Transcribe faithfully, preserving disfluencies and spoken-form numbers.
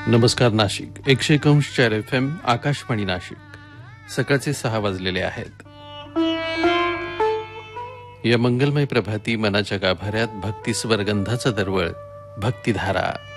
नमस्कार नाशिक एकशे एकोणीस चार एफ एम आकाशवाणी नाशिक. सकाळचे सहा वाजलेले आहेत. या मंगलमय प्रभाती मनाच्या गाभाऱ्यात भक्ती स्वरगंधाचा दरवळ, भक्तिधारा.